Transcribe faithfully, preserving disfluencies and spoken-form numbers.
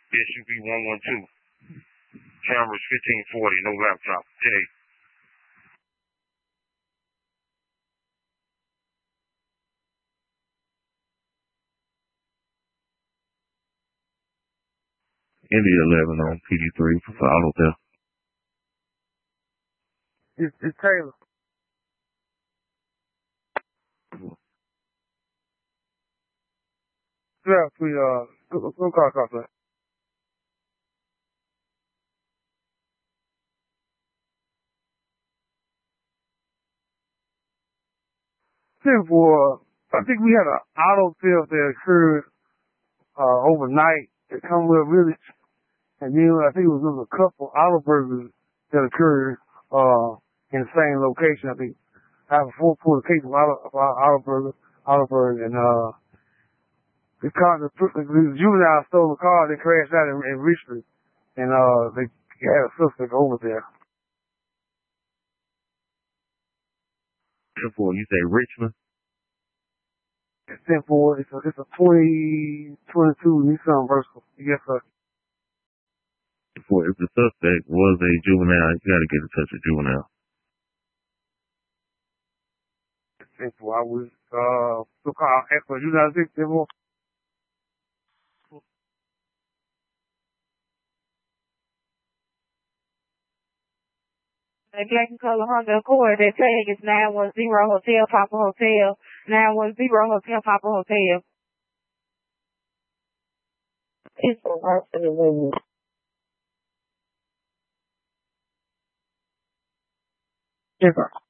S U B one one two. Cameras fifteen forty, no laptop. J. India eleven on P D three for auto theft. It's, it's Taylor. Yeah, we, uh, go, go call, call, sir. For, I think we had an auto theft that occurred, uh, overnight at Commonwealth Village. And then I think it was a couple auto burglaries that occurred, uh, in the same location. I think I have a four quarter case of auto, of auto burglary, auto burglary, and, uh, the car, the, the juvenile stole a car, they crashed out in, in Richmond, and, uh, they had a suspect over there. Therefore, you say Richmond? It's ten four, it's a, it's a twenty twenty-two Nissan Versa. Yes, sir. For if the suspect was a juvenile, you got to get in touch with juvenile. ten four, I was, uh, so call Echo, you know, ten four. The Black and Color Honda Accord, that tag is nine one zero Hotel Papa Hotel, nine one zero Hotel Papa Hotel. It's a lot of the Yes, sir.